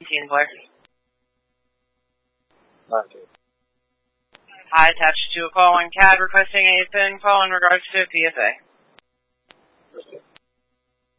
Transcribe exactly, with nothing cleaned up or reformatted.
Team Blair. Okay. I attached to a call on C A D requesting a PIN call in regards to a P S A. Okay.